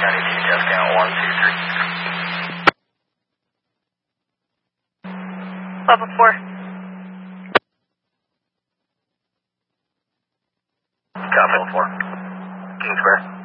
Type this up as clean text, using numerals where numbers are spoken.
County TTF count 123. Level 4. Copy, level 4. King Square.